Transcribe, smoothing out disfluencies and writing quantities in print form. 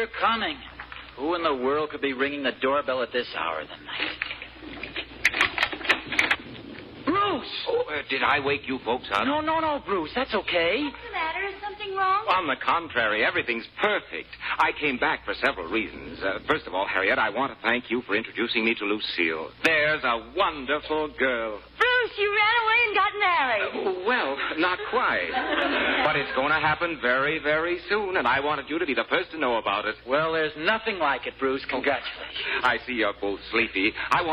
We're coming. Who in the world could be ringing the doorbell at this hour of the night? Bruce! Oh, did I wake you folks up? No, Bruce. That's okay. What's the matter? Is something wrong? On the contrary, everything's perfect. I came back for several reasons. First of all, Harriet, I want to thank you for introducing me to Lucille. There's a wonderful girl. Bruce, you ran away and got married. Well, not quite. But it's going to happen very, very soon, and I wanted you to be the first to know about it. Well, there's nothing like it, Bruce. Congratulations. I see you're both sleepy. I want